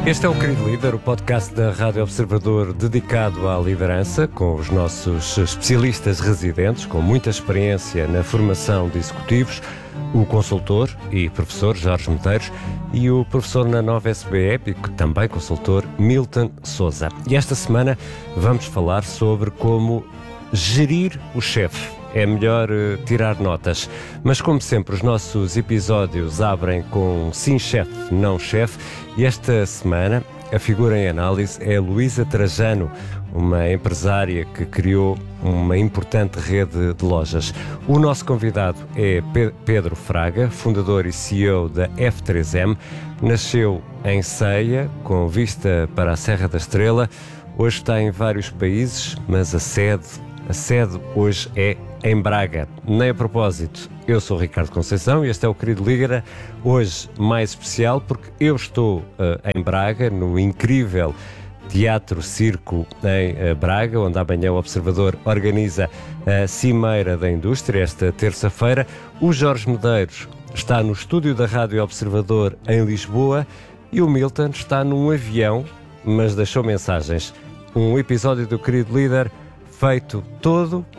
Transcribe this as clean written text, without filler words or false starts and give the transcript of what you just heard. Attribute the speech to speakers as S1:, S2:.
S1: Este é o Querido Líder, o podcast da Rádio Observador dedicado à liderança, com os nossos especialistas residentes, com muita experiência na formação de executivos, o consultor e professor Jorge Medeiros e o professor na Nova SBE e também consultor Milton Sousa. E esta semana vamos falar sobre como gerir o chefe. É melhor tirar notas. Mas, como sempre, os nossos episódios abrem com sim chefe, não chefe. E esta semana a figura em análise é Luísa Trajano, uma empresária que criou uma importante rede de lojas. O nosso convidado é Pedro Fraga, fundador e CEO da F3M. Nasceu em Ceia, com vista para a Serra da Estrela. Hoje está em vários países, mas a sede hoje é em Braga. Nem a propósito, eu sou o Ricardo Conceição e este é o Querido Líder, hoje mais especial porque eu estou em Braga, no incrível Teatro Circo em Braga, onde amanhã o Observador organiza a Cimeira da Indústria, esta terça-feira. O Jorge Medeiros está no estúdio da Rádio Observador em Lisboa e o Milton está num avião, mas deixou mensagens. Um episódio do Querido Líder feito todo